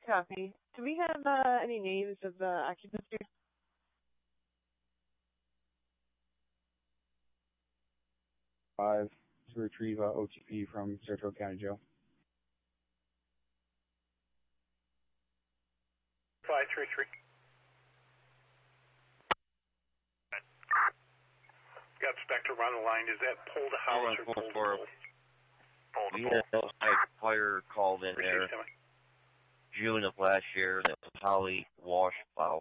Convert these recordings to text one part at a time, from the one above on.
Copy. Do we have any names of the occupants here? Five to retrieve OTP from Saratoga County Jail. 533. Got Spectre on the line. Is that pole to house or pole to pole? We had a fire called in there June of last year that was Holly Washplow.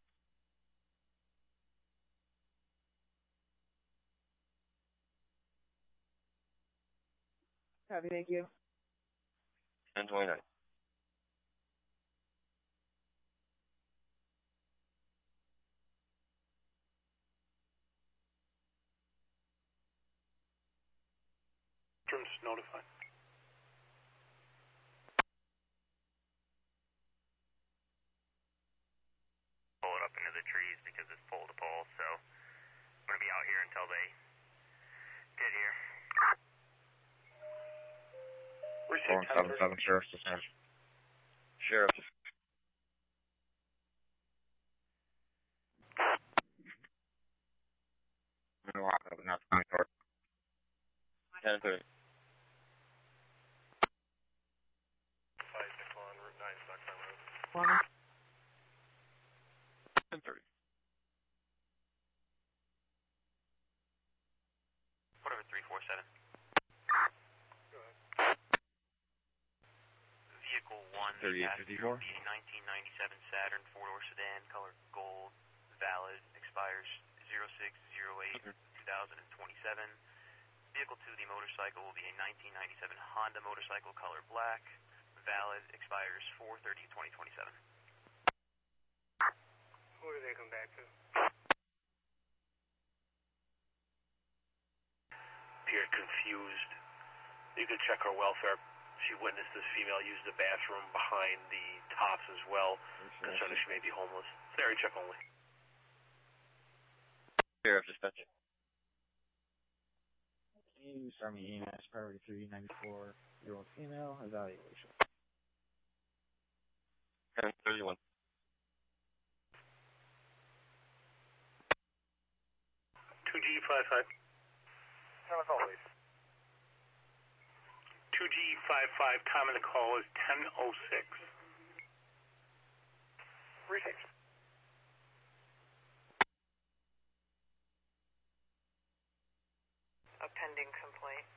Copy, thank you. 1029. Notified. Pull it up into the trees because it's pole to pole, so I'm going to be out here until they get here. Where's 477 Sheriff's Dispatch. Sheriff. I'm going to walk up and not the court. 1030. On Route 9, Stockton Road. 1030. Whatever, 347. Go ahead. Vehicle 1, 3854. 1997 Saturn 4-door sedan, color gold, valid, expires 06/08/2027. Vehicle 2, the motorcycle, will be a 1997 Honda motorcycle, color black, valid, expires 4/30/2027. Who do they come back to? Appeared confused. You could check her welfare. She witnessed this female use the bathroom behind the tops as well. Concerned that she may be homeless. Area check only. Sheriff Dispatch. Use Army EMS priority 394-year-old female evaluation. 1031. 2G55. Have a call, please. 2G55, time of the call is 10:06. Received. A pending complaint.